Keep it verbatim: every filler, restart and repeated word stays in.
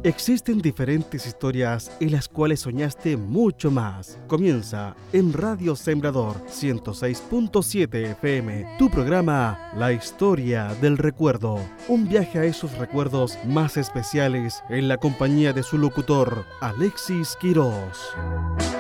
Existen diferentes historias en las cuales soñaste mucho más. Comienza en Radio Sembrador ciento seis punto siete F M, tu programa La Historia del Recuerdo. Un viaje a esos recuerdos más especiales en la compañía de su locutor, Alexis Quirós.